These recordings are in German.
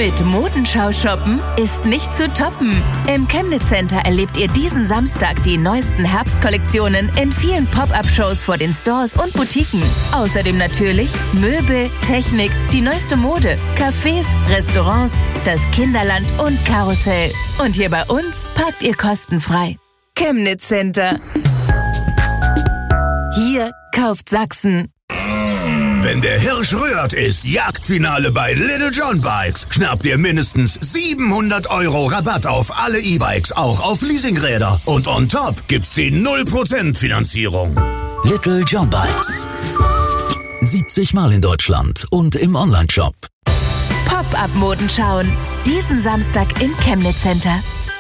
Mit Modenschau shoppen ist nicht zu toppen. Im Chemnitz Center erlebt ihr diesen Samstag die neuesten Herbstkollektionen in vielen Pop-Up-Shows vor den Stores und Boutiquen. Außerdem natürlich Möbel, Technik, die neueste Mode, Cafés, Restaurants, das Kinderland und Karussell. Und hier bei uns parkt ihr kostenfrei. Chemnitz Center. Hier kauft Sachsen. Wenn der Hirsch rührt, ist Jagdfinale bei Little John Bikes. Schnappt ihr mindestens 700 € Rabatt auf alle E-Bikes, auch auf Leasingräder. Und on top gibt's die 0% Finanzierung. Little John Bikes. 70 Mal in Deutschland und im Onlineshop. Pop-Up-Moden schauen. Diesen Samstag im Chemnitz Center.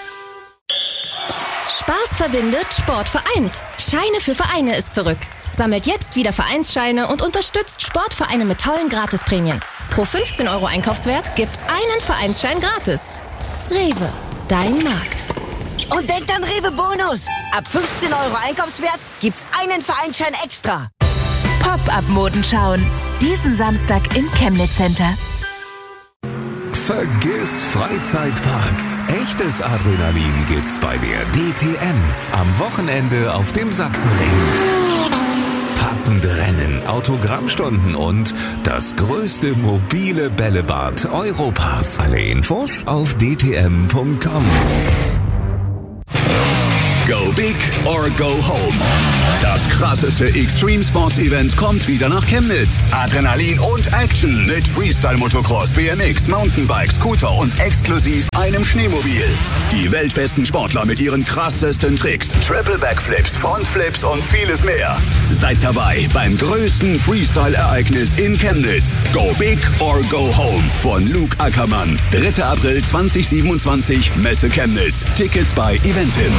Spaß verbindet, Sport vereint. Scheine für Vereine ist zurück. Sammelt jetzt wieder Vereinsscheine und unterstützt Sportvereine mit tollen Gratisprämien. Pro 15 € Einkaufswert gibt's einen Vereinsschein gratis. Rewe, dein Markt. Und denkt an Rewe Bonus. Ab 15 € Einkaufswert gibt's einen Vereinsschein extra. Pop-Up-Moden schauen. Diesen Samstag im Chemnitz Center. Vergiss Freizeitparks. Echtes Adrenalin gibt's bei der DTM. Am Wochenende auf dem Sachsenring. Packende Rennen, Autogrammstunden und das größte mobile Bällebad Europas. Alle Infos auf dtm.com. Go big or go home. Das krasseste Extreme Sports Event kommt wieder nach Chemnitz. Adrenalin und Action mit Freestyle Motocross, BMX, Mountainbike, Scooter und exklusiv einem Schneemobil. Die weltbesten Sportler mit ihren krassesten Tricks, Triple Backflips, Frontflips und vieles mehr. Seid dabei beim größten Freestyle-Ereignis in Chemnitz. Go big or go home von Luke Ackermann. 3. April 2027, Messe Chemnitz. Tickets bei Eventim.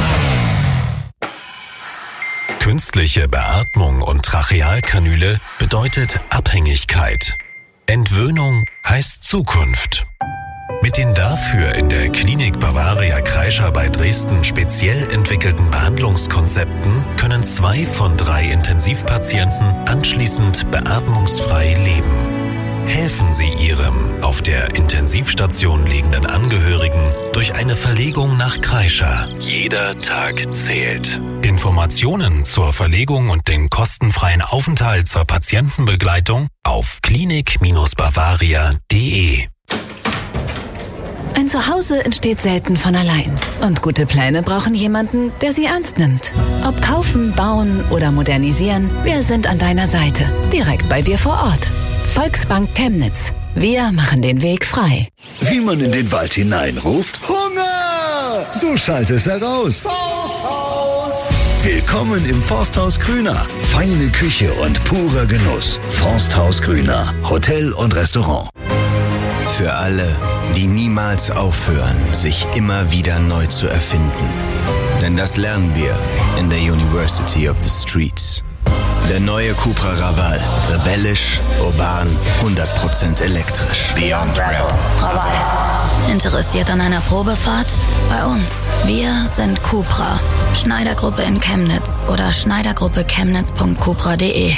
Künstliche Beatmung und Trachealkanüle bedeutet Abhängigkeit. Entwöhnung heißt Zukunft. Mit den dafür in der Klinik Bavaria Kreischer bei Dresden speziell entwickelten Behandlungskonzepten können 2 von 3 Intensivpatienten anschließend beatmungsfrei leben. Helfen Sie Ihrem auf der Intensivstation liegenden Angehörigen durch eine Verlegung nach Kreischer. Jeder Tag zählt. Informationen zur Verlegung und den kostenfreien Aufenthalt zur Patientenbegleitung auf klinik-bavaria.de. Ein Zuhause entsteht selten von allein. Und gute Pläne brauchen jemanden, der sie ernst nimmt. Ob kaufen, bauen oder modernisieren, wir sind an deiner Seite. Direkt bei dir vor Ort. Volksbank Chemnitz. Wir machen den Weg frei. Wie man in den Wald hineinruft: Hunger! So schallt es heraus. Forsthaus! Willkommen im Forsthaus Grüner. Feine Küche und purer Genuss. Forsthaus Grüner. Hotel und Restaurant. Für alle, die niemals aufhören, sich immer wieder neu zu erfinden. Denn das lernen wir in der University of the Streets. Der neue Cupra Raval. Rebellisch, urban, 100% elektrisch. Beyond Rebel. Raval. Interessiert an einer Probefahrt? Bei uns. Wir sind Cupra. Schneidergruppe in Chemnitz oder schneidergruppe-chemnitz.cupra.de.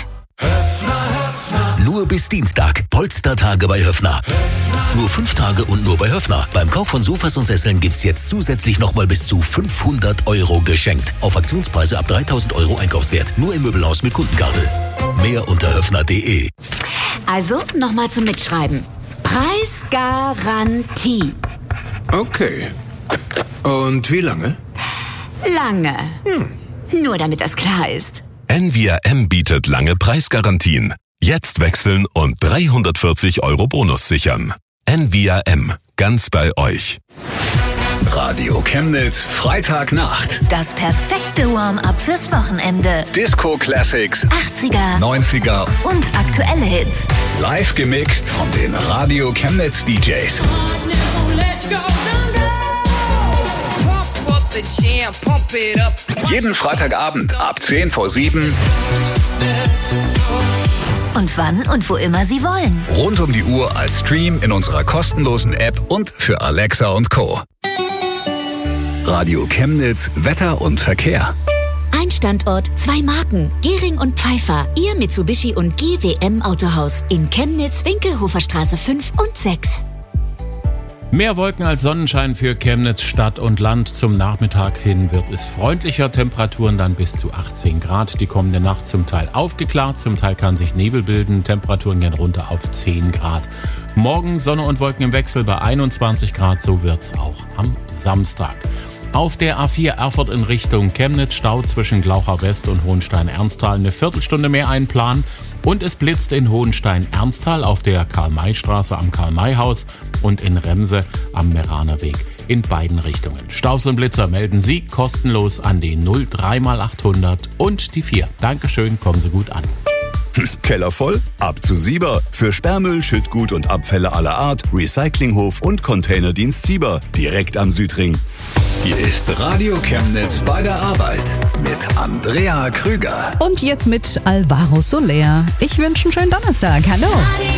Nur bis Dienstag. Polstertage bei Höffner. Nur 5 Tage und nur bei Höffner. Beim Kauf von Sofas und Sesseln gibt's jetzt zusätzlich nochmal bis zu 500 € geschenkt. Auf Aktionspreise ab 3.000 € Einkaufswert. Nur im Möbelhaus mit Kundenkarte. Mehr unter höffner.de. Also, nochmal zum Mitschreiben. Preisgarantie. Okay. Und wie lange? Lange. Nur damit das klar ist. NVRM bietet lange Preisgarantien. Jetzt wechseln und 340 € Bonus sichern. NVRM, ganz bei euch. Radio Chemnitz, Freitagnacht. Das perfekte Warm-up fürs Wochenende. Disco Classics, 80er, 90er und aktuelle Hits. Live gemixt von den Radio Chemnitz DJs. Jeden Freitagabend ab 10 vor 7. Und wann und wo immer Sie wollen. Rund um die Uhr als Stream in unserer kostenlosen App und für Alexa und Co. Radio Chemnitz, Wetter und Verkehr. Ein Standort, 2 Marken. Gehring und Pfeiffer. Ihr Mitsubishi und GWM Autohaus. In Chemnitz, Winkelhofer Straße 5 und 6. Mehr Wolken als Sonnenschein für Chemnitz, Stadt und Land. Zum Nachmittag hin wird es freundlicher, Temperaturen dann bis zu 18 Grad. Die kommende Nacht zum Teil aufgeklärt, zum Teil kann sich Nebel bilden, Temperaturen gehen runter auf 10 Grad. Morgen Sonne und Wolken im Wechsel bei 21 Grad, so wird's auch am Samstag. Auf der A4 Erfurt in Richtung Chemnitz, Stau zwischen Glauchau West und Hohenstein-Ernsthal, eine Viertelstunde mehr einplanen. Und es blitzt in Hohenstein-Ernsthal auf der Karl-May-Straße am Karl-May-Haus und in Remse am Meraner Weg in beiden Richtungen. Staus und Blitzer melden Sie kostenlos an die 03x800 und die 4. Dankeschön, kommen Sie gut an. Keller voll? Ab zu Sieber. Für Sperrmüll, Schüttgut und Abfälle aller Art, Recyclinghof und Containerdienst Sieber. Direkt am Südring. Hier ist Radio Chemnitz bei der Arbeit mit Andrea Krüger. Und jetzt mit Alvaro Soler. Ich wünsche einen schönen Donnerstag. Hallo.